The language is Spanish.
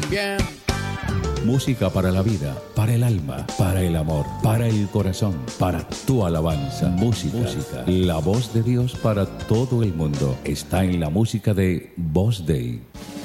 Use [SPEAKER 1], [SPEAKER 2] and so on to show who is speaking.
[SPEAKER 1] también.
[SPEAKER 2] Música para la vida, para el alma, para el amor, para el corazón, para tu alabanza. Música. La voz de Dios para todo el mundo está en la música de Voz Day.